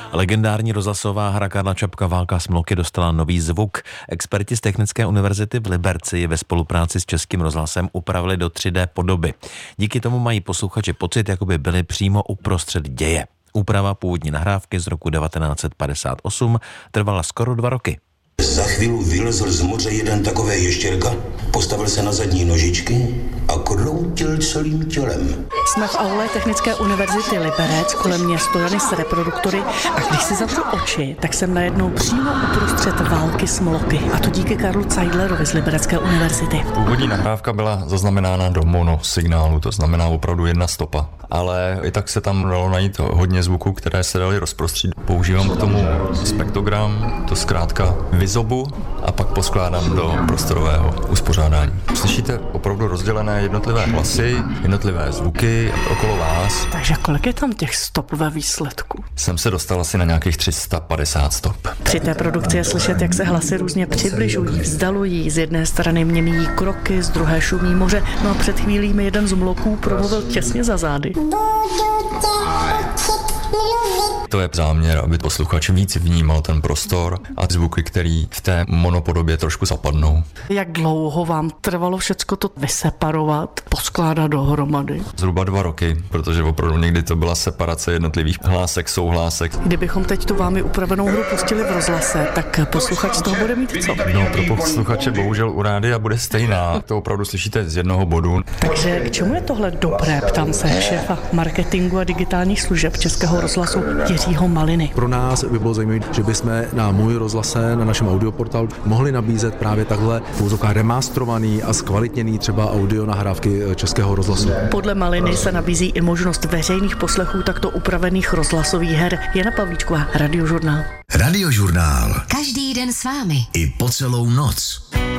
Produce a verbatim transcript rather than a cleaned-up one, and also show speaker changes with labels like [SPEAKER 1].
[SPEAKER 1] Legendární rozhlasová hra Karla Čapka Válka smloky dostala nový zvuk. Experti z Technické univerzity v Liberci ji ve spolupráci s Českým rozhlasem upravili do tři dé podoby. Díky tomu mají posluchači pocit, jako by byli přímo uprostřed děje. Úprava původní nahrávky z roku devatenáct set padesát osm trvala skoro dva roky.
[SPEAKER 2] Za chvíli vylezl z moře jeden takové ještěrka, postavil se na zadní nožičky a kroutil celým tělem.
[SPEAKER 3] Jsme v aule Technické univerzity Liberec, kolem mě stojany s reproduktory a když si zavřu oči, tak jsem najednou přímo uprostřed války smloky. A to díky Karlu Zeidlerovi z Liberecké univerzity.
[SPEAKER 4] Původní nahrávka byla zaznamenána do monosignálu, to znamená opravdu jedna stopa. Ale i tak se tam dalo najít hodně zvuků, které se daly rozprostřít. Používám k tomu spektrogram, to zkrátka vizobu, a pak poskládám do prostorového uspořádání. Slyšíte opravdu rozdělené jednotlivé hlasy, jednotlivé zvuky okolo vás.
[SPEAKER 3] Takže kolik je tam těch stop ve výsledku?
[SPEAKER 4] Jsem se dostal asi na nějakých tři sta padesát stop.
[SPEAKER 3] Při té produkci je slyšet, jak se hlasy různě přibližují, vzdalují. Z jedné strany mění kroky, z druhé šumí moře. No a před chvílí mi jeden z mloků promluvil těsně za zády.
[SPEAKER 4] To je záměr, aby posluchač víc vnímal ten prostor a zvuky, který v té monopodobě trošku zapadnou.
[SPEAKER 3] Jak dlouho vám trvalo všecko to vyseparovat, poskládat dohromady?
[SPEAKER 4] Zhruba dva roky, protože opravdu někdy to byla separace jednotlivých hlásek, souhlásek.
[SPEAKER 3] Kdybychom teď tu vámi upravenou hru pustili v rozhlase, tak posluchač z toho bude mít co?
[SPEAKER 4] No, pro posluchače bohužel u rádia bude stejná. To opravdu slyšíte z jednoho bodu.
[SPEAKER 3] Takže k čemu je tohle dobré, ptám se šéfa marketingu a digitálních služeb Českého rozhlasu Jiřího Maliny.
[SPEAKER 5] Pro nás by bylo zajímavé, že bychom na Můj rozhlase, na našem audioportálu mohli nabízet právě takhle pouzoká remastrovaný a zkvalitněný třeba audio nahrávky Českého rozhlasu.
[SPEAKER 3] Podle Maliny se nabízí i možnost veřejných poslechů takto upravených rozhlasových her. Jana Pavlíčková, Radiožurnál.
[SPEAKER 6] Radiožurnál.
[SPEAKER 7] Každý den s vámi.
[SPEAKER 6] I po celou noc.